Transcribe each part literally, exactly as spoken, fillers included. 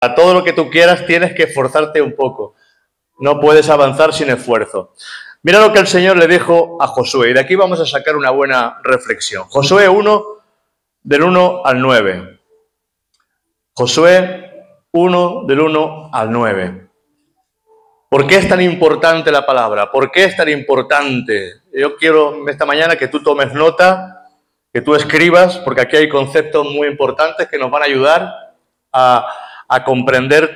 A todo lo que tú quieras tienes que esforzarte un poco. No puedes avanzar sin esfuerzo. Mira lo que el Señor le dijo a Josué. Y de aquí vamos a sacar una buena reflexión. Josué uno, del uno al nueve. Josué uno, del uno al nueve. ¿Por qué es tan importante la palabra? ¿Por qué es tan importante? Yo quiero esta mañana que tú tomes nota, que tú escribas, porque aquí hay conceptos muy importantes que nos van a ayudar a, a comprender.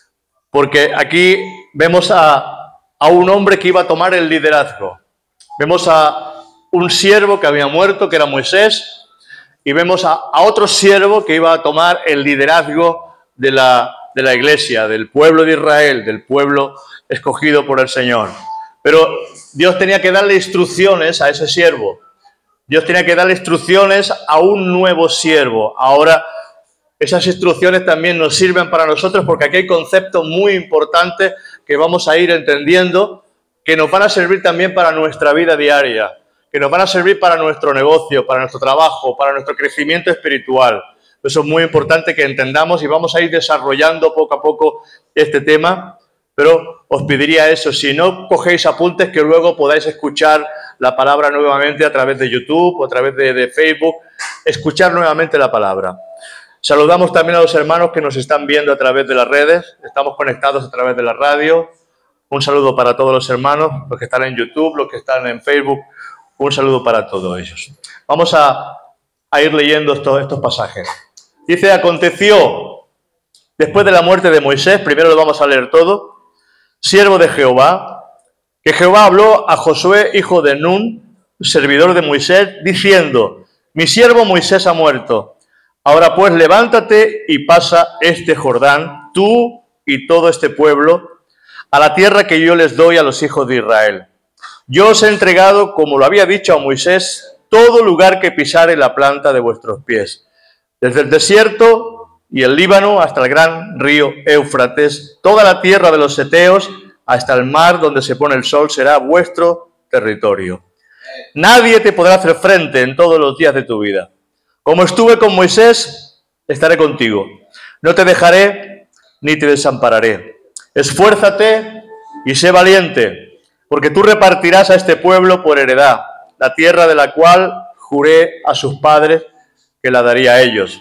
Porque aquí vemos a, a un hombre que iba a tomar el liderazgo. Vemos a un siervo que había muerto, que era Moisés, y vemos a, a otro siervo que iba a tomar el liderazgo de la, de la iglesia, del pueblo de Israel, del pueblo escogido por el Señor. Pero Dios tenía que darle instrucciones a ese siervo. Dios tenía que darle instrucciones a un nuevo siervo. Ahora, esas instrucciones también nos sirven para nosotros porque aquí hay conceptos muy importantes que vamos a ir entendiendo, que nos van a servir también para nuestra vida diaria, que nos van a servir para nuestro negocio, para nuestro trabajo, para nuestro crecimiento espiritual. Eso es muy importante que entendamos y vamos a ir desarrollando poco a poco este tema, pero os pediría eso, si no cogéis apuntes, que luego podáis escuchar la palabra nuevamente a través de YouTube o a través de, de Facebook, escuchar nuevamente la palabra. Saludamos también a los hermanos que nos están viendo a través de las redes, estamos conectados a través de la radio. Un saludo para todos los hermanos, los que están en YouTube, los que están en Facebook, un saludo para todos ellos. Vamos a, a ir leyendo estos, estos pasajes. Dice, aconteció, después de la muerte de Moisés, primero lo vamos a leer todo, siervo de Jehová, que Jehová habló a Josué, hijo de Nun, servidor de Moisés, diciendo, mi siervo Moisés ha muerto. Ahora pues levántate y pasa este Jordán, tú y todo este pueblo, a la tierra que yo les doy a los hijos de Israel. Yo os he entregado, como lo había dicho a Moisés, todo lugar que pisare la planta de vuestros pies, desde el desierto y el Líbano hasta el gran río Éufrates, toda la tierra de los heteos hasta el mar donde se pone el sol será vuestro territorio. Nadie te podrá hacer frente en todos los días de tu vida. Como estuve con Moisés, estaré contigo. No te dejaré ni te desampararé. Esfuérzate y sé valiente, porque tú repartirás a este pueblo por heredad, la tierra de la cual juré a sus padres que la daría a ellos.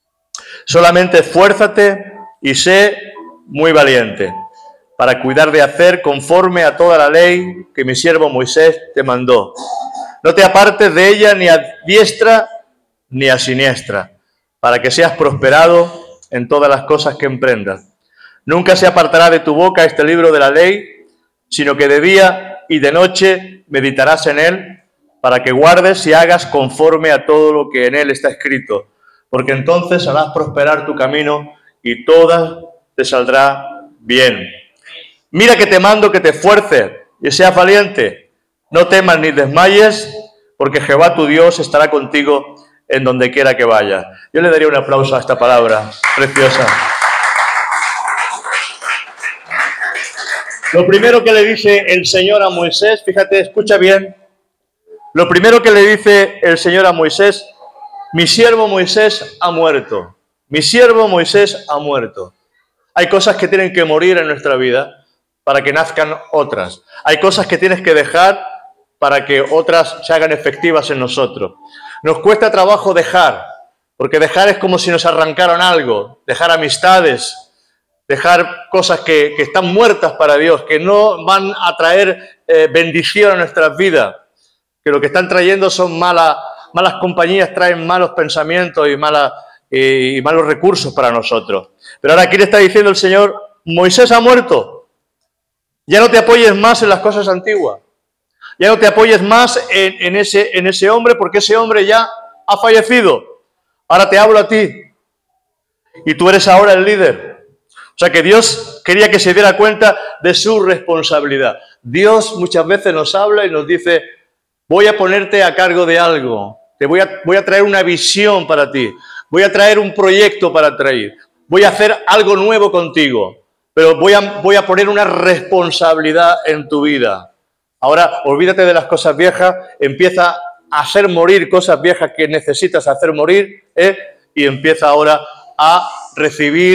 Solamente esfuérzate y sé muy valiente, para cuidar de hacer conforme a toda la ley que mi siervo Moisés te mandó. No te apartes de ella ni a diestra ni a siniestra, para que seas prosperado en todas las cosas que emprendas. Nunca se apartará de tu boca este libro de la ley, sino que de día y de noche meditarás en él, para que guardes y hagas conforme a todo lo que en él está escrito, porque entonces harás prosperar tu camino y todas te saldrá bien. Mira que te mando que te esfuerces y seas valiente. No temas ni desmayes, porque Jehová tu Dios estará contigo en donde quiera que vayas. Yo le daría un aplauso a esta palabra preciosa. Lo primero que le dice el Señor a Moisés, fíjate, escucha bien. Lo primero que le dice el Señor a Moisés, mi siervo Moisés ha muerto. Mi siervo Moisés ha muerto. Hay cosas que tienen que morir en nuestra vida para que nazcan otras. Hay cosas que tienes que dejar para que otras se hagan efectivas en nosotros. Nos cuesta trabajo dejar, porque dejar es como si nos arrancaran algo, dejar amistades, dejar cosas que, que están muertas para Dios, que no van a traer eh, bendición a nuestras vidas, que lo que están trayendo son malas, malas compañías, traen malos pensamientos y, mala, y, y malos recursos para nosotros. Pero ahora aquí le está diciendo el Señor, Moisés ha muerto, ya no te apoyes más en las cosas antiguas. Ya no te apoyes más en, en, ese, en ese hombre, porque ese hombre ya ha fallecido. Ahora te hablo a ti. Y tú eres ahora el líder. O sea que Dios quería que se diera cuenta de su responsabilidad. Dios muchas veces nos habla y nos dice, voy a ponerte a cargo de algo. Te voy a, voy a traer una visión para ti. Voy a traer un proyecto para traer. Voy a hacer algo nuevo contigo. Pero voy a, voy a poner una responsabilidad en tu vida. Ahora, olvídate de las cosas viejas, empieza a hacer morir cosas viejas que necesitas hacer morir, ¿eh? Y empieza ahora a recibir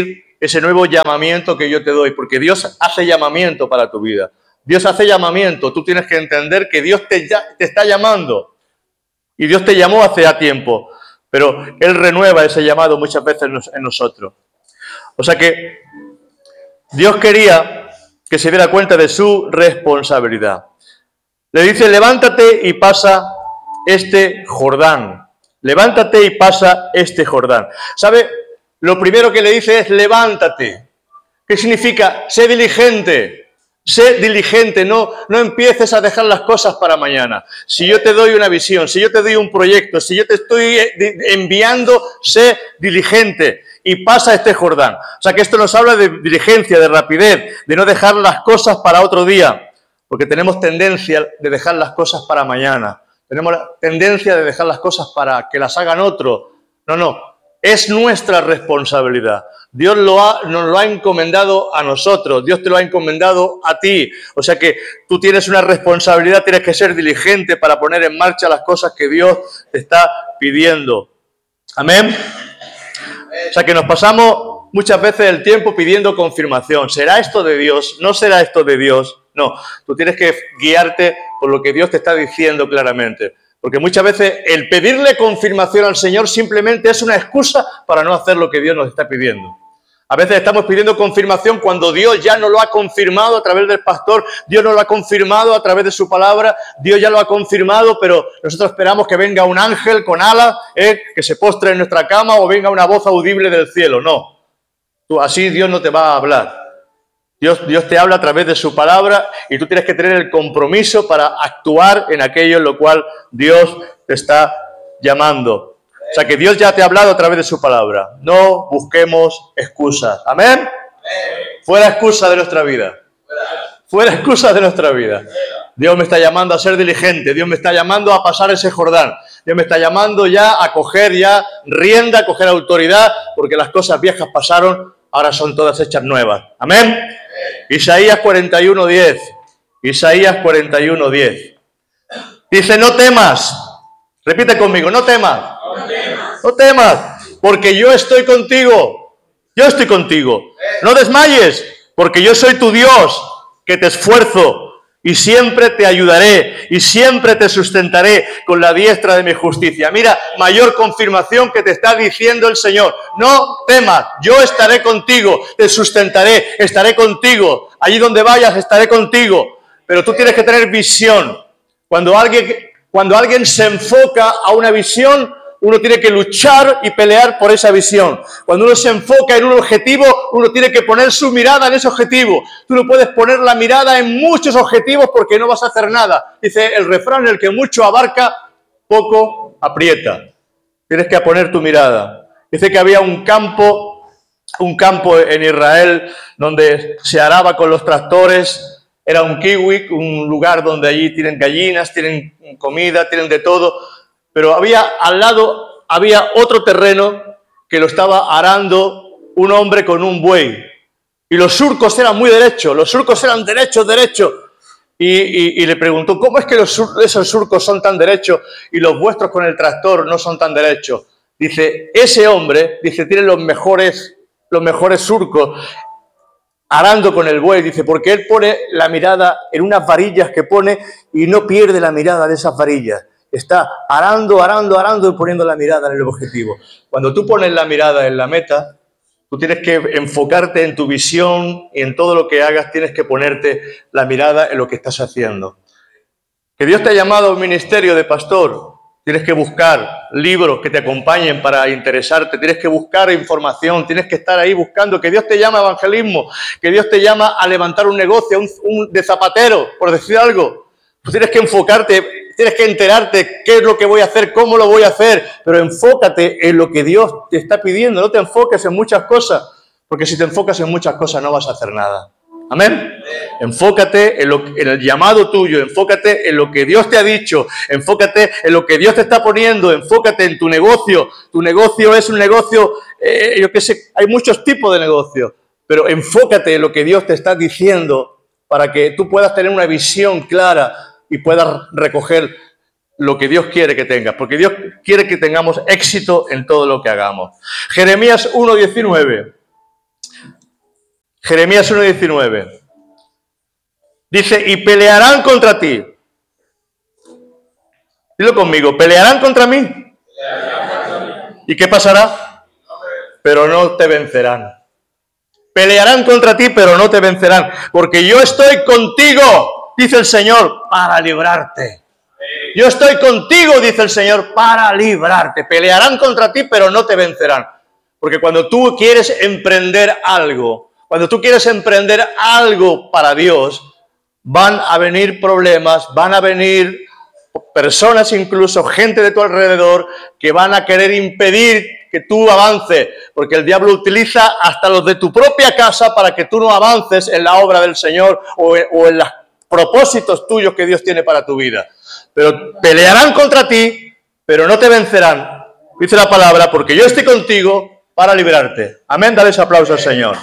ese nuevo llamamiento que yo te doy, porque Dios hace llamamiento para tu vida. Dios hace llamamiento, tú tienes que entender que Dios te, te está llamando. Y Dios te llamó hace ya tiempo, pero Él renueva ese llamado muchas veces en nosotros. O sea que Dios quería que se diera cuenta de su responsabilidad. Le dice, levántate y pasa este Jordán. Levántate y pasa este Jordán. ¿Sabe? Lo primero que le dice es levántate. ¿Qué significa? Sé diligente. Sé diligente, no, no empieces a dejar las cosas para mañana. Si yo te doy una visión, si yo te doy un proyecto, si yo te estoy enviando, sé diligente y pasa este Jordán. O sea que esto nos habla de diligencia, de rapidez, de no dejar las cosas para otro día, porque tenemos tendencia de dejar las cosas para mañana. Tenemos la tendencia de dejar las cosas para que las hagan otros. No, no, es nuestra responsabilidad. Dios lo ha, nos lo ha encomendado a nosotros, Dios te lo ha encomendado a ti. O sea que tú tienes una responsabilidad, tienes que ser diligente para poner en marcha las cosas que Dios te está pidiendo. Amén. O sea que nos pasamos muchas veces el tiempo pidiendo confirmación. ¿Será esto de Dios? ¿No será esto de Dios? No, tú tienes que guiarte por lo que Dios te está diciendo claramente. Porque muchas veces el pedirle confirmación al Señor simplemente es una excusa para no hacer lo que Dios nos está pidiendo. A veces estamos pidiendo confirmación cuando Dios ya nos lo ha confirmado a través del pastor, Dios nos lo ha confirmado a través de su palabra, Dios ya lo ha confirmado, pero nosotros esperamos que venga un ángel con alas, ¿eh? que se postre en nuestra cama o venga una voz audible del cielo. No, tú, así Dios no te va a hablar. Dios, Dios te habla a través de su palabra y tú tienes que tener el compromiso para actuar en aquello en lo cual Dios te está llamando. O sea que Dios ya te ha hablado a través de su palabra. No busquemos excusas. ¿Amén? Fuera excusa de nuestra vida. Fuera excusa de nuestra vida. Dios me está llamando a ser diligente. Dios me está llamando a pasar ese Jordán. Dios me está llamando ya a coger ya rienda, a coger autoridad, porque las cosas viejas pasaron, ahora son todas hechas nuevas. ¿Amén? Isaías cuarenta y uno, diez. Isaías cuarenta y uno, diez. Dice, no temas. Repite conmigo, no temas. No temas. No temas, porque yo estoy contigo. Yo estoy contigo. No desmayes, porque yo soy tu Dios, que te esfuerzo y siempre te ayudaré y siempre te sustentaré con la diestra de mi justicia. Mira, mayor confirmación que te está diciendo el Señor. No temas, yo estaré contigo, te sustentaré, estaré contigo. Allí donde vayas estaré contigo. Pero tú tienes que tener visión. Cuando alguien, cuando alguien se enfoca a una visión, uno tiene que luchar y pelear por esa visión. Cuando uno se enfoca en un objetivo, uno tiene que poner su mirada en ese objetivo. Tú no puedes poner la mirada en muchos objetivos porque no vas a hacer nada. Dice el refrán, el que mucho abarca, poco aprieta. Tienes que poner tu mirada. Dice que había un campo, un campo en Israel donde se araba con los tractores. Era un kiwi, un lugar donde allí tienen gallinas, tienen comida, tienen de todo. Pero había al lado, había otro terreno que lo estaba arando un hombre con un buey. Y los surcos eran muy derechos, los surcos eran derechos, derechos. Y, y, y le preguntó, ¿cómo es que los, esos surcos son tan derechos y los vuestros con el tractor no son tan derechos? Dice, ese hombre, dice, tiene los mejores, los mejores surcos arando con el buey. Dice, porque él pone la mirada en unas varillas que pone y no pierde la mirada de esas varillas. Está arando, arando, arando y poniendo la mirada en el objetivo. Cuando tú pones la mirada en la meta, tú tienes que enfocarte en tu visión y en todo lo que hagas, tienes que ponerte la mirada en lo que estás haciendo. Que Dios te ha llamado a un ministerio de pastor, tienes que buscar libros que te acompañen para interesarte, tienes que buscar información, tienes que estar ahí buscando. Que Dios te llama a evangelismo, que Dios te llama a levantar un negocio, un, un de zapatero, por decir algo. Tú tienes que enfocarte. Tienes que enterarte qué es lo que voy a hacer, cómo lo voy a hacer, pero enfócate en lo que Dios te está pidiendo. No te enfoques en muchas cosas, porque si te enfocas en muchas cosas no vas a hacer nada. ¿Amén? Enfócate en, lo, en el llamado tuyo, enfócate en lo que Dios te ha dicho, enfócate en lo que Dios te está poniendo, enfócate en tu negocio. Tu negocio es un negocio, eh, yo qué sé, hay muchos tipos de negocios, pero enfócate en lo que Dios te está diciendo para que tú puedas tener una visión clara y puedas recoger lo que Dios quiere que tengas, porque Dios quiere que tengamos éxito en todo lo que hagamos. Jeremías uno diecinueve. Jeremías uno diecinueve. Dice, y pelearán contra ti. Dilo conmigo, ¿pelearán contra mí? ¿Y qué pasará? Pero no te vencerán. Pelearán contra ti, pero no te vencerán. Porque yo estoy contigo, dice el Señor, para librarte. Yo estoy contigo, dice el Señor, para librarte. Pelearán contra ti, pero no te vencerán. Porque cuando tú quieres emprender algo, cuando tú quieres emprender algo para Dios, van a venir problemas, van a venir personas, incluso gente de tu alrededor, que van a querer impedir que tú avances, porque el diablo utiliza hasta los de tu propia casa para que tú no avances en la obra del Señor o en, o en los propósitos tuyos que Dios tiene para tu vida. Pero pelearán contra ti, pero no te vencerán, dice la palabra, porque yo estoy contigo para librarte. Amén, dale ese aplauso al Señor.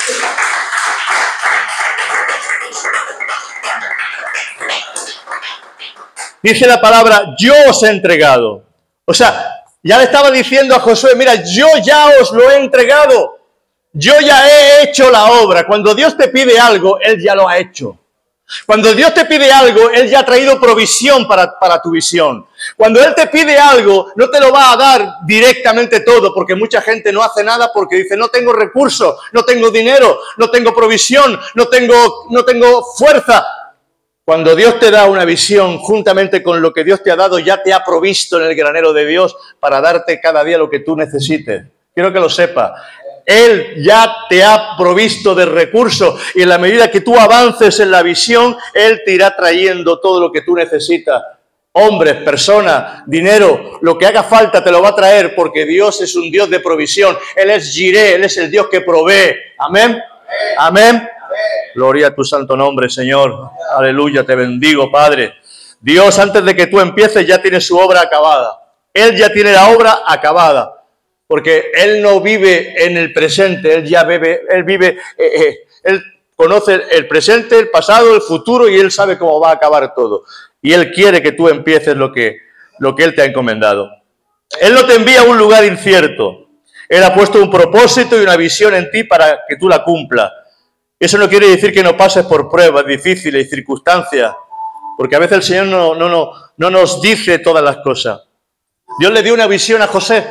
Dice la palabra, yo os he entregado. O sea, ya le estaba diciendo a Josué, mira, yo ya os lo he entregado. Yo ya he hecho la obra. Cuando Dios te pide algo, Él ya lo ha hecho. Cuando Dios te pide algo, Él ya ha traído provisión para, para tu visión. Cuando Él te pide algo, no te lo va a dar directamente todo, porque mucha gente no hace nada porque dice, no tengo recursos, no tengo dinero, no tengo provisión, no tengo, no tengo fuerza. Cuando Dios te da una visión, juntamente con lo que Dios te ha dado, ya te ha provisto en el granero de Dios para darte cada día lo que tú necesites. Quiero que lo sepas. Él ya te ha provisto de recursos y en la medida que tú avances en la visión, Él te irá trayendo todo lo que tú necesitas. Hombres, personas, dinero, lo que haga falta te lo va a traer porque Dios es un Dios de provisión. Él es Jireh, Él es el Dios que provee. Amén. Amén. Gloria a tu santo nombre, Señor. Aleluya, te bendigo, Padre. Dios, antes de que tú empieces, ya tiene su obra acabada. Él ya tiene la obra acabada. Porque Él no vive en el presente, Él ya vive, Él vive, eh, eh, Él conoce el presente, el pasado, el futuro y Él sabe cómo va a acabar todo. Y Él quiere que tú empieces lo que, lo que Él te ha encomendado. Él no te envía a un lugar incierto. Él ha puesto un propósito y una visión en ti para que tú la cumplas. Eso no quiere decir que no pases por pruebas difíciles y circunstancias, porque a veces el Señor no, no, no, no nos dice todas las cosas. Dios le dio una visión a José.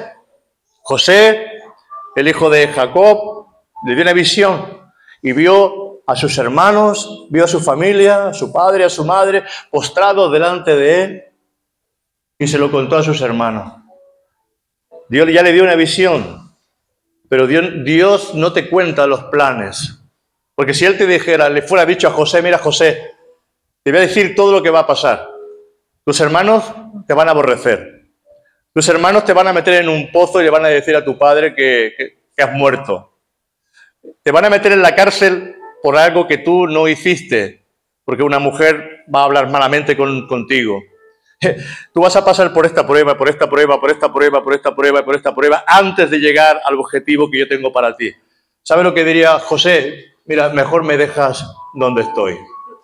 José, el hijo de Jacob, le dio una visión y vio a sus hermanos, vio a su familia, a su padre, a su madre, postrados delante de él y se lo contó a sus hermanos. Dios ya le dio una visión, pero Dios, Dios no te cuenta los planes. Porque si Él te dijera, le fuera dicho a José, mira José, te voy a decir todo lo que va a pasar. Tus hermanos te van a aborrecer. Tus hermanos te van a meter en un pozo y le van a decir a tu padre que, que, que has muerto. Te van a meter en la cárcel por algo que tú no hiciste, porque una mujer va a hablar malamente con, contigo. Tú vas a pasar por esta prueba, por esta prueba, por esta prueba, por esta prueba y por esta prueba antes de llegar al objetivo que yo tengo para ti. ¿Sabes lo que diría José? Mira, mejor me dejas donde estoy.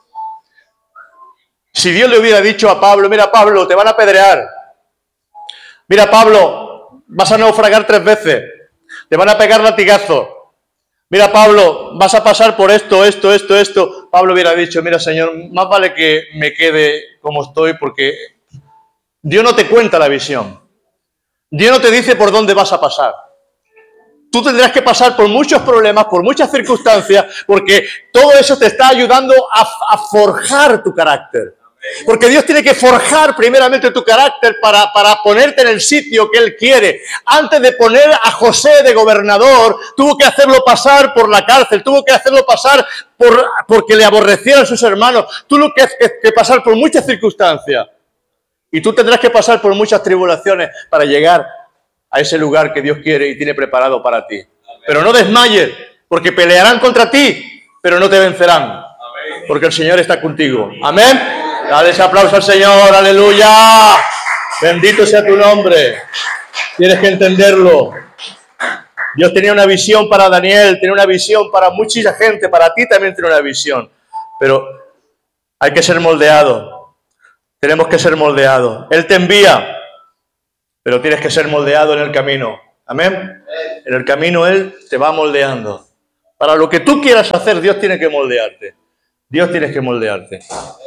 Si Dios le hubiera dicho a Pablo, mira Pablo, te van a apedrear. Mira Pablo, vas a naufragar tres veces. Te van a pegar latigazos. Mira Pablo, vas a pasar por esto, esto, esto, esto. Pablo hubiera dicho, mira Señor, más vale que me quede como estoy porque Dios no te cuenta la visión. Dios no te dice por dónde vas a pasar. Tú tendrás que pasar por muchos problemas, por muchas circunstancias, porque todo eso te está ayudando a, a forjar tu carácter. Porque Dios tiene que forjar primeramente tu carácter para, para ponerte en el sitio que Él quiere. Antes de poner a José de gobernador, tuvo que hacerlo pasar por la cárcel, tuvo que hacerlo pasar por, porque le aborrecieron sus hermanos, tuvo que, que, que pasar por muchas circunstancias. Y tú tendrás que pasar por muchas tribulaciones para llegar a ese lugar que Dios quiere y tiene preparado para ti. Amén. Pero no desmayes, porque pelearán contra ti, pero no te vencerán. Amén. Porque el Señor está contigo. Amén. Dale ese aplauso al Señor. Aleluya. Bendito sea tu nombre. Tienes que entenderlo. Dios tenía una visión para Daniel, tenía una visión para mucha gente, para ti también tiene una visión. Pero hay que ser moldeado. Tenemos que ser moldeados. Él te envía, pero tienes que ser moldeado en el camino. Amén. En el camino Él te va moldeando. Para lo que tú quieras hacer, Dios tiene que moldearte. Dios tiene que moldearte.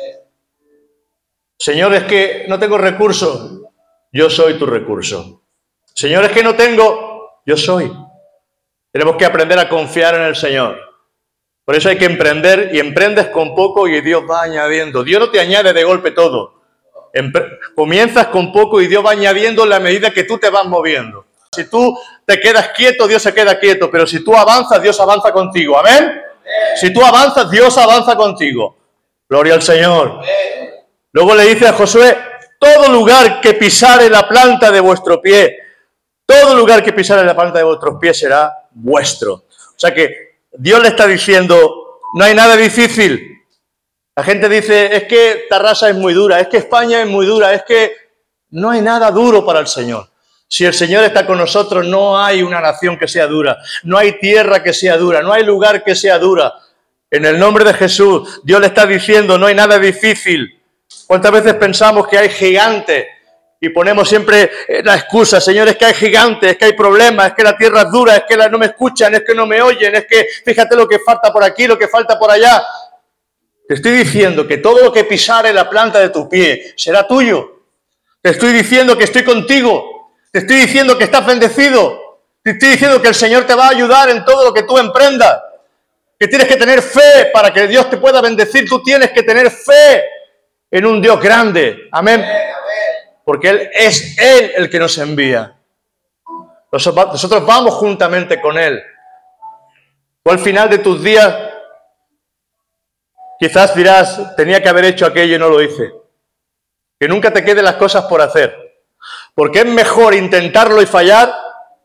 Señor, es que no tengo recursos. Yo soy tu recurso. Señor, es que no tengo. Yo soy. Tenemos que aprender a confiar en el Señor. Por eso hay que emprender, y emprendes con poco y Dios va añadiendo. Dios no te añade de golpe todo. Empre- comienzas con poco y Dios va añadiendo en la medida que tú te vas moviendo. Si tú te quedas quieto, Dios se queda quieto, pero si tú avanzas, Dios avanza contigo. ¿Amén? Amén. Si tú avanzas, Dios avanza contigo. Gloria al Señor. Amén. Luego le dice a Josué, todo lugar que pisare la planta de vuestro pie, todo lugar que pisare la planta de vuestros pies será vuestro. O sea que Dios le está diciendo, no hay nada difícil. La gente dice, es que Tarrasa es muy dura, es que España es muy dura, es que no hay nada duro para el Señor. Si el Señor está con nosotros, no hay una nación que sea dura, no hay tierra que sea dura, no hay lugar que sea dura. En el nombre de Jesús, Dios le está diciendo, no hay nada difícil. ¿Cuántas veces pensamos que hay gigantes? Y ponemos siempre la excusa, Señor, es que hay gigantes, es que hay problemas, es que la tierra es dura, es que no me escuchan, es que no me oyen, es que fíjate lo que falta por aquí, lo que falta por allá. Te estoy diciendo que todo lo que pisare la planta de tu pie será tuyo. Te estoy diciendo que estoy contigo. Te estoy diciendo que estás bendecido. Te estoy diciendo que el Señor te va a ayudar en todo lo que tú emprendas. Que tienes que tener fe para que Dios te pueda bendecir. Tú tienes que tener fe en un Dios grande. Amén. Porque Él es Él el que nos envía. Nosotros vamos juntamente con Él. O al final de tus días, quizás dirás, tenía que haber hecho aquello y no lo hice. Que nunca te queden las cosas por hacer. Porque es mejor intentarlo y fallar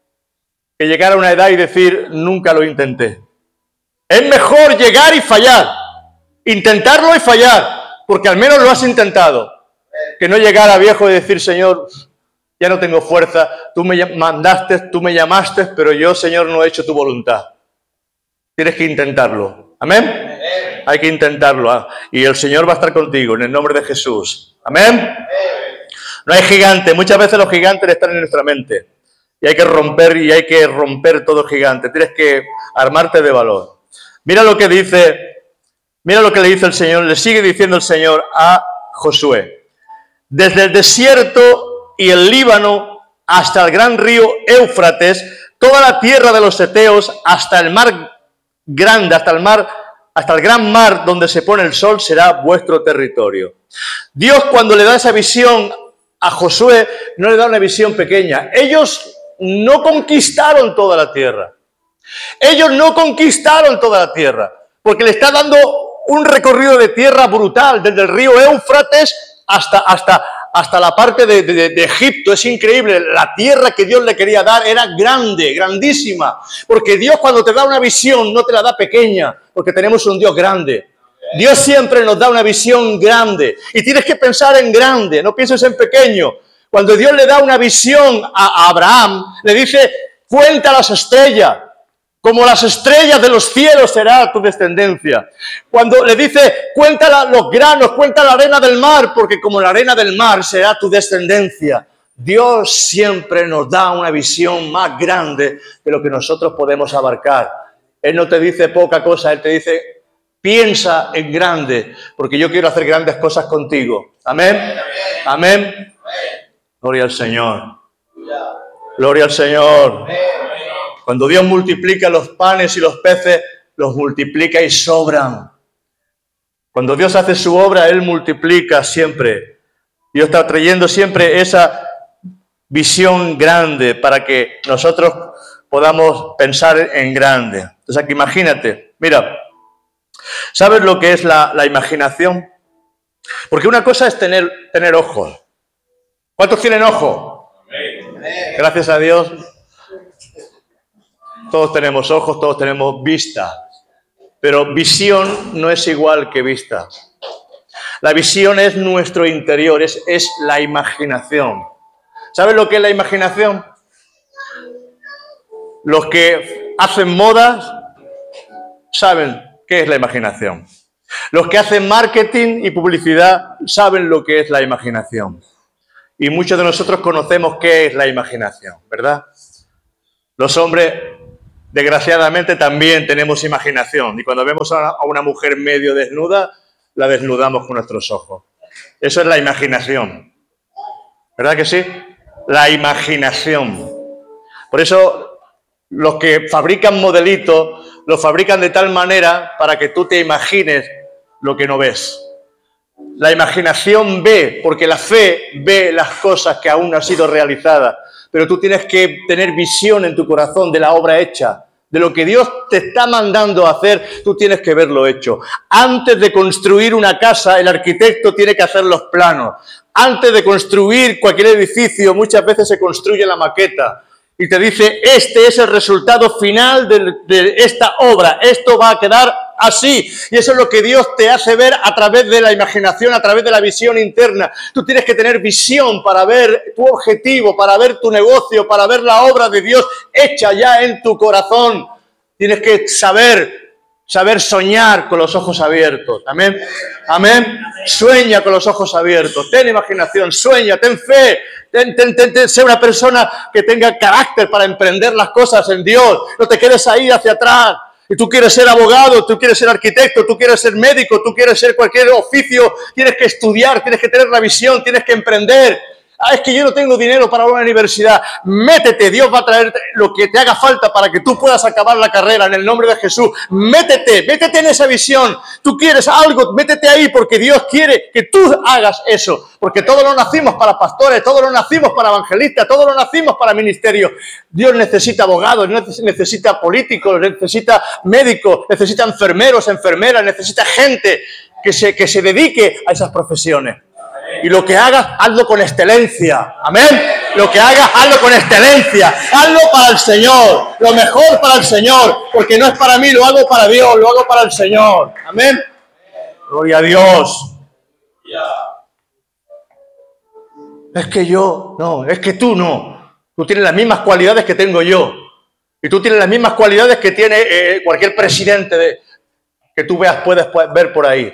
que llegar a una edad y decir, nunca lo intenté. Es mejor llegar y fallar. Intentarlo y fallar. Porque al menos lo has intentado. Que no llegar a viejo y decir, Señor, ya no tengo fuerza. Tú me mandaste, tú me llamaste, pero yo, Señor, no he hecho tu voluntad. Tienes que intentarlo. ¿Amén? Amén. Hay que intentarlo. ¿eh? Y el Señor va a estar contigo en el nombre de Jesús. ¿Amén? Amén. No hay gigante. Muchas veces los gigantes están en nuestra mente. Y hay que romper, y hay que romper todo gigante. Tienes que armarte de valor. Mira lo que dice, mira lo que le dice el Señor, le sigue diciendo el Señor a Josué. Desde el desierto y el Líbano hasta el gran río Éufrates, toda la tierra de los heteos, hasta el mar grande, hasta el mar, hasta el gran mar donde se pone el sol, será vuestro territorio. Dios, cuando le da esa visión a Josué, no le da una visión pequeña. Ellos no conquistaron toda la tierra. Ellos no conquistaron toda la tierra, porque le está dando un recorrido de tierra brutal, desde el río Éufrates hasta, hasta, hasta la parte de, de, de Egipto. Es increíble, la tierra que Dios le quería dar era grande, grandísima, porque Dios cuando te da una visión no te la da pequeña, porque tenemos un Dios grande. Dios siempre nos da una visión grande, y tienes que pensar en grande, no pienses en pequeño. Cuando Dios le da una visión a Abraham, le dice, cuenta las estrellas, como las estrellas de los cielos será tu descendencia. Cuando le dice, cuenta los granos, cuenta la arena del mar, porque como la arena del mar será tu descendencia. Dios siempre nos da una visión más grande de lo que nosotros podemos abarcar. Él no te dice poca cosa, Él te dice, piensa en grande, porque yo quiero hacer grandes cosas contigo. Amén. Amén. Gloria al Señor. Gloria al Señor. Cuando Dios multiplica los panes y los peces, los multiplica y sobran. Cuando Dios hace su obra, Él multiplica siempre. Dios está trayendo siempre esa visión grande para que nosotros podamos pensar en grande. Entonces aquí imagínate, mira, ¿sabes lo que es la, la imaginación? Porque una cosa es tener, tener ojos. ¿Cuántos tienen ojos? Gracias a Dios. Todos tenemos ojos, todos tenemos vista. Pero visión no es igual que vista. La visión es nuestro interior, es, es la imaginación. ¿Sabes lo que es la imaginación? Los que hacen modas saben qué es la imaginación. Los que hacen marketing y publicidad saben lo que es la imaginación. Y muchos de nosotros conocemos qué es la imaginación, ¿verdad? Los hombres Desgraciadamente también tenemos imaginación y cuando vemos a una mujer medio desnuda, la desnudamos con nuestros ojos. Eso es la imaginación. ¿Verdad que sí? La imaginación. Por eso los que fabrican modelitos, los fabrican de tal manera para que tú te imagines lo que no ves. La imaginación ve, porque la fe ve las cosas que aún no han sido realizadas. Pero tú tienes que tener visión en tu corazón de la obra hecha. De lo que Dios te está mandando a hacer, tú tienes que verlo hecho. Antes de construir una casa, el arquitecto tiene que hacer los planos. Antes de construir cualquier edificio, muchas veces se construye la maqueta. Y te dice, este es el resultado final de, de esta obra. Esto va a quedar así. Y eso es lo que Dios te hace ver a través de la imaginación, a través de la visión interna. Tú tienes que tener visión para ver tu objetivo, para ver tu negocio, para ver la obra de Dios hecha ya en tu corazón. Tienes que saber, saber soñar con los ojos abiertos. Amén. Amén. Sueña con los ojos abiertos. Ten imaginación, sueña, ten fe. Ten, ten, ten, ten, sé una persona que tenga carácter para emprender las cosas en Dios. No te quedes ahí hacia atrás. Y tú quieres ser abogado, tú quieres ser arquitecto, tú quieres ser médico, tú quieres ser cualquier oficio. Tienes que estudiar, tienes que tener la visión, tienes que emprender. Ah, es que yo no tengo dinero para una universidad. Métete, Dios va a traer lo que te haga falta para que tú puedas acabar la carrera en el nombre de Jesús. Métete, métete en esa visión. Tú quieres algo, métete ahí porque Dios quiere que tú hagas eso. Porque todos lo nacimos para pastores, todos lo nacimos para evangelistas, todos lo nacimos para ministerio. Dios necesita abogados, necesita políticos, necesita médicos, necesita enfermeros, enfermeras, necesita gente que se, que se dedique a esas profesiones. Y lo que hagas, hazlo con excelencia. Amén. Lo que hagas, hazlo con excelencia. Hazlo para el Señor. Lo mejor para el Señor. Porque no es para mí, lo hago para Dios, lo hago para el Señor. Amén. Gloria a Dios. Es que yo, no, es que tú no. Tú tienes las mismas cualidades que tengo yo. Y tú tienes las mismas cualidades que tiene eh, cualquier presidente de, que tú veas, puedes ver por ahí.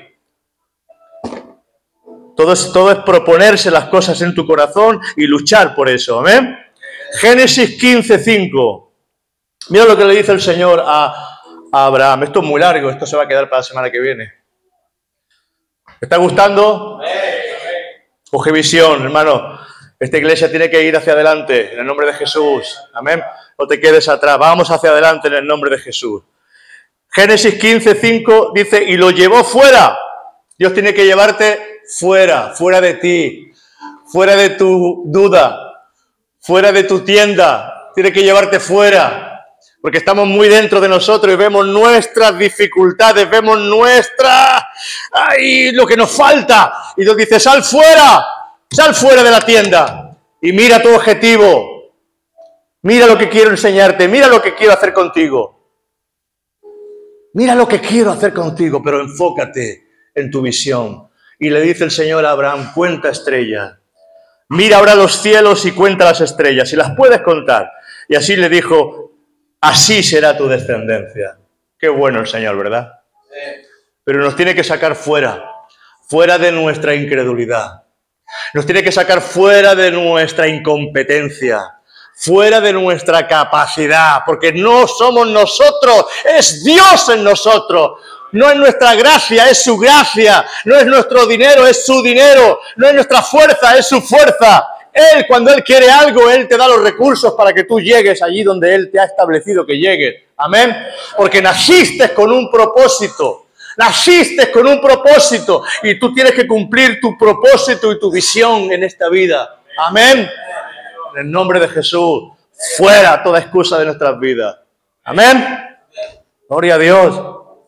Todo es, todo es proponerse las cosas en tu corazón y luchar por eso. ¿Amén? Génesis quince, cinco. Mira lo que le dice el Señor a, a Abraham. Esto es muy largo, esto se va a quedar para la semana que viene. ¿Te está gustando? Coge visión, hermano. Esta iglesia tiene que ir hacia adelante en el nombre de Jesús. Amén. No te quedes atrás. Vamos hacia adelante en el nombre de Jesús. Génesis quince, cinco dice, y lo llevó fuera. Dios tiene que llevarte fuera, fuera de ti, fuera de tu duda, fuera de tu tienda. Tiene que llevarte fuera, porque estamos muy dentro de nosotros y vemos nuestras dificultades, vemos nuestra, ay, lo que nos falta. Y Dios dice, sal fuera, sal fuera de la tienda y mira tu objetivo. Mira lo que quiero enseñarte, mira lo que quiero hacer contigo. Mira lo que quiero hacer contigo, pero enfócate en tu visión. Y le dice el Señor a Abraham, cuenta estrellas. Mira ahora los cielos y cuenta las estrellas, si las puedes contar. Y así le dijo, así será tu descendencia. Qué bueno el Señor, ¿verdad? Pero nos tiene que sacar fuera, fuera de nuestra incredulidad. Nos tiene que sacar fuera de nuestra incompetencia, fuera de nuestra capacidad, porque no somos nosotros, es Dios en nosotros. No es nuestra gracia, es su gracia. No es nuestro dinero, es su dinero. No es nuestra fuerza, es su fuerza. Él, cuando Él quiere algo, Él te da los recursos para que tú llegues allí donde Él te ha establecido que llegues. Amén. Porque naciste con un propósito. Naciste con un propósito. Y tú tienes que cumplir tu propósito y tu visión en esta vida. Amén. En el nombre de Jesús. Fuera toda excusa de nuestras vidas. Amén. Gloria a Dios.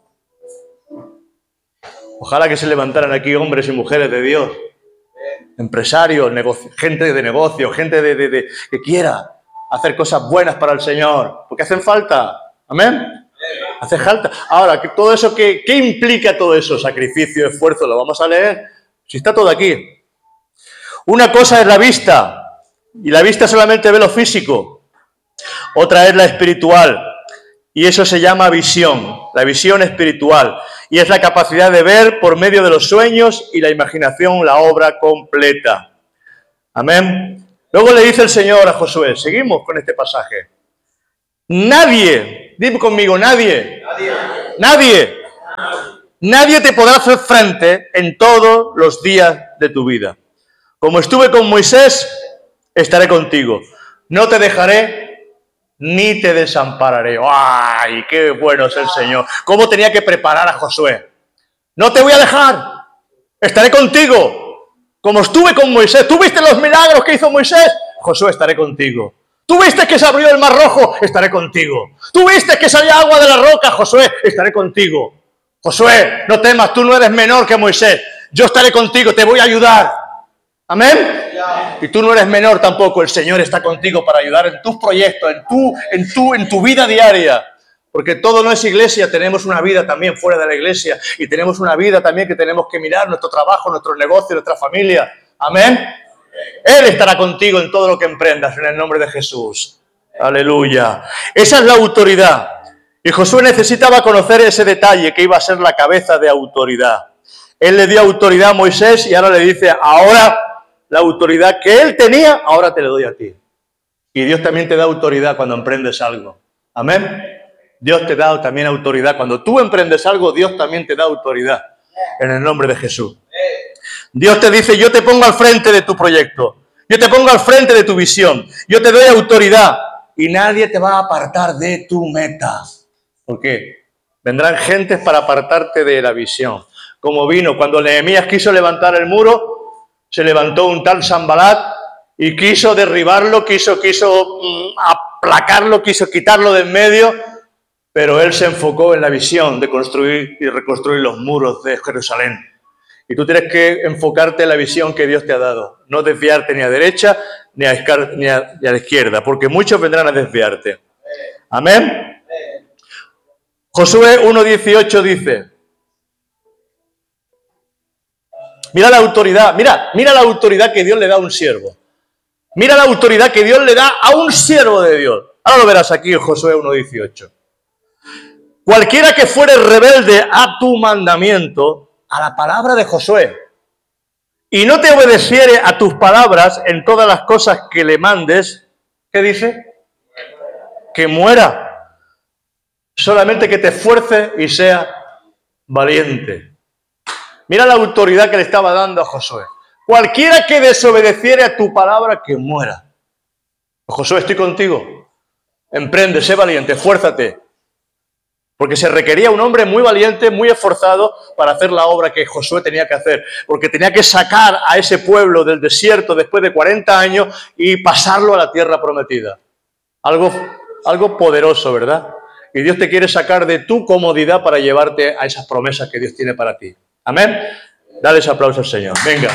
Ojalá que se levantaran aquí hombres y mujeres de Dios, empresarios, negocio, gente de negocio, gente de, de, de, que quiera hacer cosas buenas para el Señor, porque hacen falta. ¿Amén? Hace falta. Ahora, todo eso, ¿qué, qué implica todo eso? Sacrificio, esfuerzo, lo vamos a leer. Si está todo aquí. Una cosa es la vista, y la vista solamente ve lo físico. Otra es la espiritual, y eso se llama visión, la visión espiritual. Y es la capacidad de ver por medio de los sueños y la imaginación la obra completa. Amén. Luego le dice el Señor a Josué, seguimos con este pasaje. Nadie, dime conmigo, nadie, nadie, nadie, nadie te podrá hacer frente en todos los días de tu vida. Como estuve con Moisés, estaré contigo. No te dejaré ni te desampararé. ¡Ay, qué bueno es el Señor! ¿Cómo tenía que preparar a Josué? No te voy a dejar, estaré contigo. Como estuve con Moisés, ¿tú viste los milagros que hizo Moisés? Josué, estaré contigo. ¿Tú viste que se abrió el mar rojo? Estaré contigo. ¿Tú viste que salía agua de la roca? Josué, estaré contigo. Josué, no temas, tú no eres menor que Moisés. Yo estaré contigo, te voy a ayudar. ¿Amén? Y tú no eres menor tampoco. El Señor está contigo para ayudar en tus proyectos, en tu, en tu, en tu vida diaria. Porque todo no es iglesia, tenemos una vida también fuera de la iglesia. Y tenemos una vida también que tenemos que mirar, nuestro trabajo, nuestros negocios, nuestra familia. ¿Amén? Él estará contigo en todo lo que emprendas, en el nombre de Jesús. Aleluya. Esa es la autoridad. Y Josué necesitaba conocer ese detalle, que iba a ser la cabeza de autoridad. Él le dio autoridad a Moisés y ahora le dice, ahora la autoridad que él tenía, ahora te la doy a ti. Y Dios también te da autoridad cuando emprendes algo. Amén. Dios te da también autoridad. Cuando tú emprendes algo, Dios también te da autoridad. En el nombre de Jesús. Dios te dice, yo te pongo al frente de tu proyecto. Yo te pongo al frente de tu visión. Yo te doy autoridad. Y nadie te va a apartar de tu meta. ¿Por qué? Vendrán gentes para apartarte de la visión. Como vino cuando Nehemías quiso levantar el muro, se levantó un tal Sanbalat y quiso derribarlo, quiso, quiso mm, aplacarlo, quiso quitarlo de en medio, pero él se enfocó en la visión de construir y reconstruir los muros de Jerusalén. Y tú tienes que enfocarte en la visión que Dios te ha dado, no desviarte ni a derecha ni a, ni a, ni a la izquierda, porque muchos vendrán a desviarte. Amén. Josué uno dieciocho dice, mira la autoridad, mira, mira la autoridad que Dios le da a un siervo. Mira la autoridad que Dios le da a un siervo de Dios. Ahora lo verás aquí en Josué uno dieciocho. Cualquiera que fuere rebelde a tu mandamiento, a la palabra de Josué, y no te obedeciere a tus palabras en todas las cosas que le mandes, ¿qué dice? Que muera. Solamente que te esfuerces y sea valiente. Mira la autoridad que le estaba dando a Josué. Cualquiera que desobedeciere a tu palabra, que muera. Josué, estoy contigo. Emprende, sé valiente, esfuérzate. Porque se requería un hombre muy valiente, muy esforzado para hacer la obra que Josué tenía que hacer. Porque tenía que sacar a ese pueblo del desierto después de cuarenta años y pasarlo a la tierra prometida. Algo, algo poderoso, ¿verdad? Y Dios te quiere sacar de tu comodidad para llevarte a esas promesas que Dios tiene para ti. Amén. Dale ese aplauso al Señor. Venga.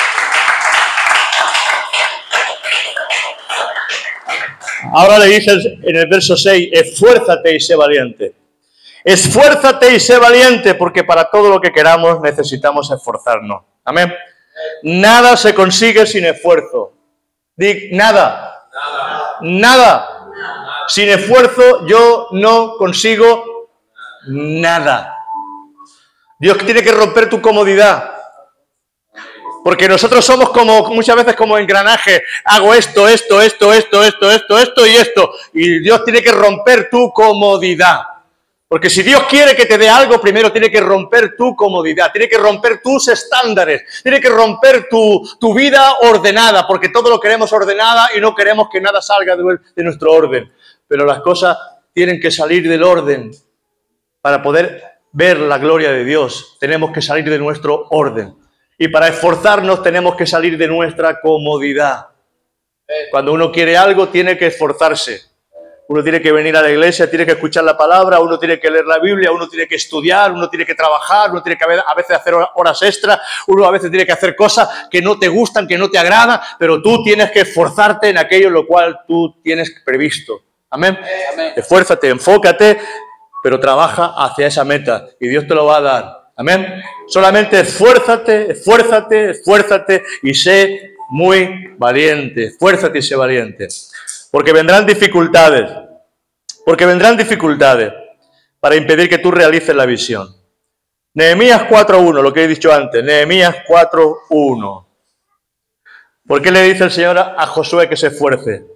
Ahora le dice en el verso seis, esfuérzate y sé valiente. Esfuérzate y sé valiente, porque para todo lo que queramos necesitamos esforzarnos. Amén. Nada se consigue sin esfuerzo. Di, nada. Nada. Nada. Sin esfuerzo yo no consigo nada. Dios tiene que romper tu comodidad. Porque nosotros somos como muchas veces como engranaje. Hago esto, esto, esto, esto, esto, esto, esto y esto. Y Dios tiene que romper tu comodidad. Porque si Dios quiere que te dé algo, primero tiene que romper tu comodidad, tiene que romper tus estándares, tiene que romper tu, tu vida ordenada, porque todo lo queremos ordenada y no queremos que nada salga de, de nuestro orden. Pero las cosas tienen que salir del orden. Para poder ver la gloria de Dios, tenemos que salir de nuestro orden. Y para esforzarnos tenemos que salir de nuestra comodidad. Cuando uno quiere algo, tiene que esforzarse. Uno tiene que venir a la iglesia, tiene que escuchar la palabra, uno tiene que leer la Biblia, uno tiene que estudiar, uno tiene que trabajar, uno tiene que a veces hacer horas extras, uno a veces tiene que hacer cosas que no te gustan, que no te agradan, pero tú tienes que esforzarte en aquello en lo cual tú tienes previsto. Amén. Amén. Esfuérzate, enfócate, pero trabaja hacia esa meta y Dios te lo va a dar. Amén. Solamente esfuérzate, esfuérzate, esfuérzate y sé muy valiente. Esfuérzate y sé valiente. Porque vendrán dificultades, porque vendrán dificultades para impedir que tú realices la visión. Nehemías cuatro uno, lo que he dicho antes, Nehemías cuatro uno. ¿Por qué le dice el Señor a Josué que se esfuerce?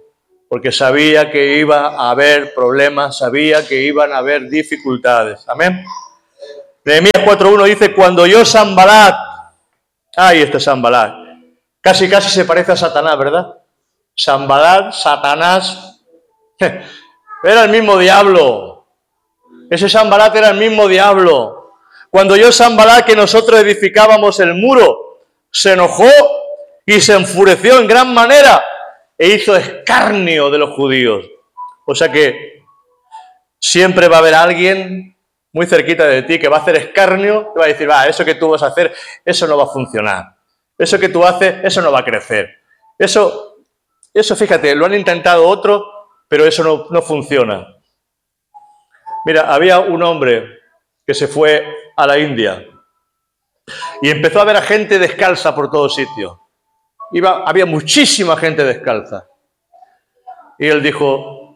porque sabía que iba a haber problemas, sabía que iban a haber dificultades. Amén. Nehemías cuatro uno dice, cuando yo Sanbalat, ay, este Sanbalat, casi casi se parece a Satanás, ¿verdad? Sanbalat, Satanás, era el mismo diablo. Ese Sanbalat era el mismo diablo. Cuando yo Sanbalat, que nosotros edificábamos el muro, se enojó y se enfureció en gran manera e hizo escarnio de los judíos. O sea que siempre va a haber alguien muy cerquita de ti que va a hacer escarnio y va a decir, va, eso que tú vas a hacer, eso no va a funcionar. Eso que tú haces, eso no va a crecer. Eso, eso fíjate, lo han intentado otros, pero eso no, no funciona. Mira, había un hombre que se fue a la India y empezó a ver a gente descalza por todos sitios. Iba, había muchísima gente descalza. Y él dijo,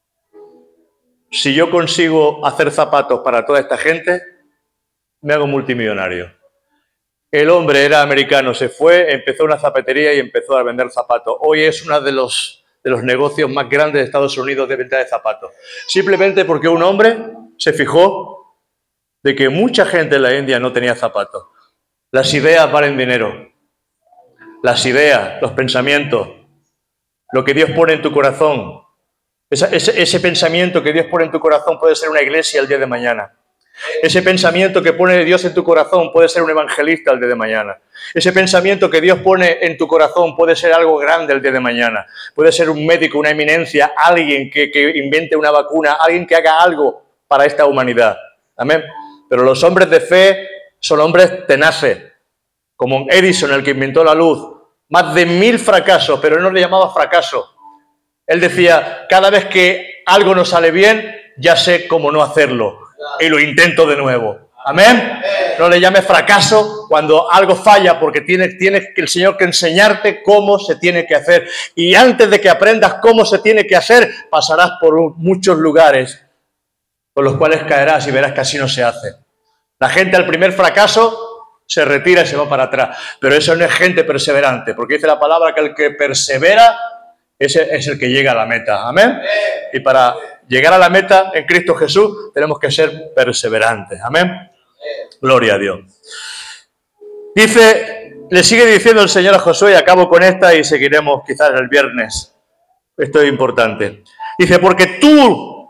si yo consigo hacer zapatos para toda esta gente, me hago multimillonario. El hombre era americano, se fue, empezó una zapatería y empezó a vender zapatos. Hoy es uno de los, de los negocios más grandes de Estados Unidos de venta de zapatos. Simplemente porque un hombre se fijó de que mucha gente en la India no tenía zapatos. Las ideas valen dinero. Las ideas, los pensamientos, lo que Dios pone en tu corazón. Ese, ese, ese pensamiento que Dios pone en tu corazón puede ser una iglesia el día de mañana. Ese pensamiento que pone Dios en tu corazón puede ser un evangelista el día de mañana. Ese pensamiento que Dios pone en tu corazón puede ser algo grande el día de mañana. Puede ser un médico, una eminencia, alguien que, que invente una vacuna, alguien que haga algo para esta humanidad. Amén. Pero los hombres de fe son hombres tenaces, como Edison, el que inventó la luz. Más de mil fracasos, pero él no le llamaba fracaso. Él decía, cada vez que algo no sale bien, ya sé cómo no hacerlo. Y lo intento de nuevo. Amén. No le llames fracaso cuando algo falla, porque tienes, tienes el Señor que enseñarte cómo se tiene que hacer. Y antes de que aprendas cómo se tiene que hacer, pasarás por muchos lugares por los cuales caerás y verás que así no se hace. La gente al primer fracaso se retira y se va para atrás. Pero eso no es gente perseverante, porque dice la palabra que el que persevera, ese es el que llega a la meta. Amén. Y para llegar a la meta en Cristo Jesús tenemos que ser perseverantes. Amén. Gloria a Dios. Dice, le sigue diciendo el Señor a Josué, y acabo con esta y seguiremos quizás el viernes. Esto es importante. Dice, porque tú,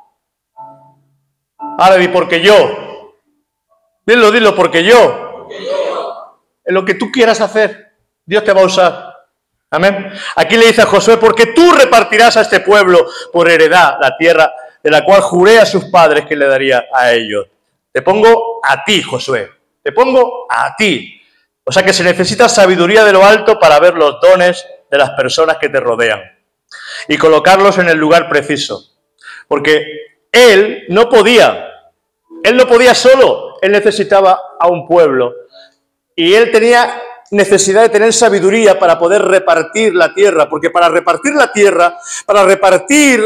ahora di porque yo, dilo, dilo, porque yo, en lo que tú quieras hacer, Dios te va a usar. Amén. Aquí le dice a Josué, porque tú repartirás a este pueblo por heredad la tierra de la cual juré a sus padres que le daría a ellos. Te pongo a ti, Josué. Te pongo a ti. O sea que se necesita sabiduría de lo alto para ver los dones de las personas que te rodean y colocarlos en el lugar preciso. Porque él no podía, él no podía solo, él necesitaba a un pueblo. Y él tenía necesidad de tener sabiduría para poder repartir la tierra, porque para repartir la tierra, para repartir,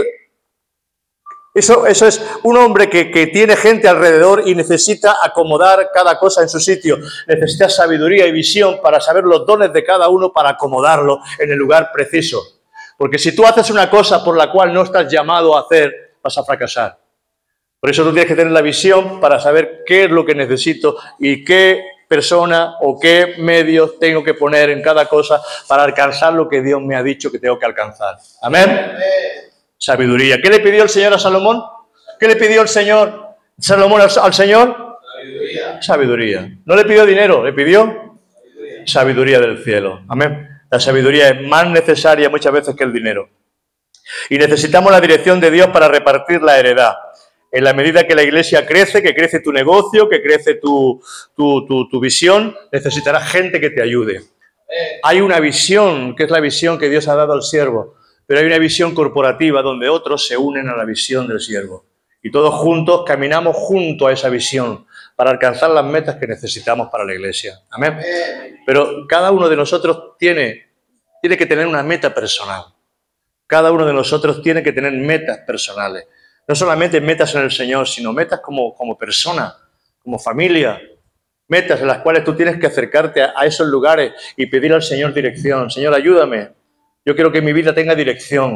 eso, eso es un hombre que, que tiene gente alrededor y necesita acomodar cada cosa en su sitio. Necesita sabiduría y visión para saber los dones de cada uno, para acomodarlo en el lugar preciso. Porque si tú haces una cosa por la cual no estás llamado a hacer, vas a fracasar. Por eso tú tienes que tener la visión para saber qué es lo que necesito y qué persona o qué medios tengo que poner en cada cosa para alcanzar lo que Dios me ha dicho que tengo que alcanzar. Amén. Amén. Sabiduría. ¿Qué le pidió el Señor a Salomón? ¿Qué le pidió el Señor Salomón al, al Señor? Sabiduría. Sabiduría. No le pidió dinero, le pidió sabiduría. Sabiduría del cielo. Amén. La sabiduría es más necesaria muchas veces que el dinero. Y necesitamos la dirección de Dios para repartir la heredad. En la medida que la iglesia crece, que crece tu negocio, que crece tu, tu, tu, tu visión, necesitarás gente que te ayude. Hay una visión, que es la visión que Dios ha dado al siervo, pero hay una visión corporativa donde otros se unen a la visión del siervo. Y todos juntos caminamos junto a esa visión para alcanzar las metas que necesitamos para la iglesia. Amén. Pero cada uno de nosotros tiene, tiene que tener una meta personal. Cada uno de nosotros tiene que tener metas personales. No solamente metas en el Señor, sino metas como, como persona, como familia. Metas en las cuales tú tienes que acercarte a, a esos lugares y pedir al Señor dirección. Señor, ayúdame. Yo quiero que mi vida tenga dirección.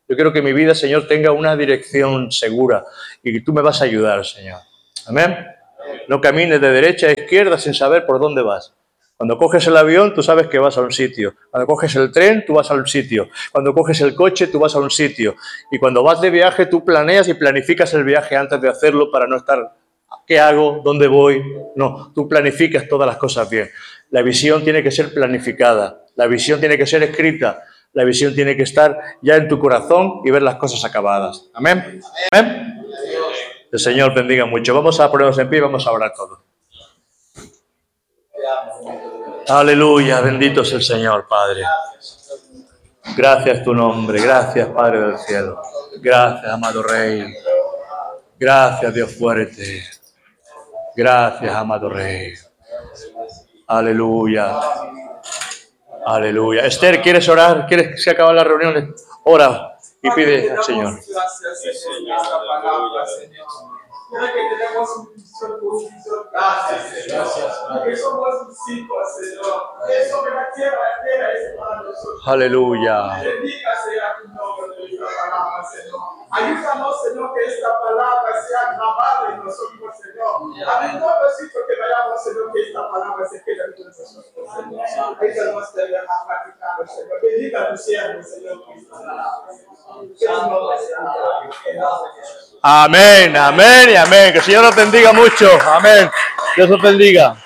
Yo quiero que mi vida, Señor, tenga una dirección segura y que tú me vas a ayudar, Señor. Amén. No camines de derecha a izquierda sin saber por dónde vas. Cuando coges el avión, tú sabes que vas a un sitio. Cuando coges el tren, tú vas a un sitio. Cuando coges el coche, tú vas a un sitio. Y cuando vas de viaje, tú planeas y planificas el viaje antes de hacerlo para no estar, ¿qué hago? ¿Dónde voy? No, tú planificas todas las cosas bien. La visión tiene que ser planificada. La visión tiene que ser escrita. La visión tiene que estar ya en tu corazón y ver las cosas acabadas. Amén. Amén. El Señor bendiga mucho. Vamos a ponernos en pie y vamos a orar todos. Aleluya, bendito es el Señor, Padre. Gracias tu nombre, gracias, Padre del cielo. Gracias, amado Rey. Gracias, Dios fuerte. Gracias, amado Rey. Aleluya. Aleluya. Esther, ¿quieres orar? ¿Quieres que se acabe la reunión? Ora y pide al Señor. Quiero que tenemos un visión con visión. Gracias, gracias. Porque somos tus hijos, Señor. Eso que la tierra entera es para nosotros. Aleluya. Bendiga sea tu nombre de esta palabra, Señor. Ayúdanos, Señor, que esta palabra sea grabada en nosotros, Señor. A todo sitio que vayamos, Señor, que esta palabra se quede en nosotros, Señor. Ayúdanos, Señor, a practicarlo, Señor. Bendiga tu siervo, Señor, que esta palabra, Señor. Que tu nombre sea alabado. Amén, amén y amén. Que el Señor os bendiga mucho. Amén. Dios os bendiga.